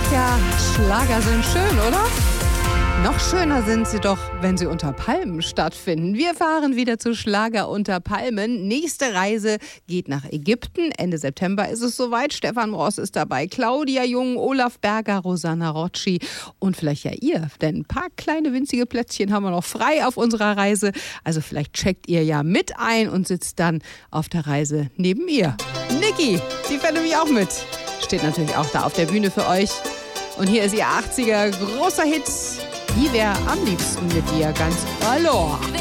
Ja, Schlager sind schön, oder? Noch schöner sind sie doch, wenn sie unter Palmen stattfinden. Wir fahren wieder zu Schlager unter Palmen. Nächste Reise geht nach Ägypten. Ende September ist es soweit. Stefan Ross ist dabei, Claudia Jung, Olaf Berger, Rosanna Rocci und vielleicht ja ihr. Denn ein paar kleine winzige Plätzchen haben wir noch frei auf unserer Reise. Also vielleicht checkt ihr ja mit ein und sitzt dann auf der Reise neben ihr. Niki, die fährt nämlich auch mit. Steht natürlich auch da auf der Bühne für euch. Und hier ist ihr 80er großer Hit. Die wär am liebsten mit dir ganz verloren.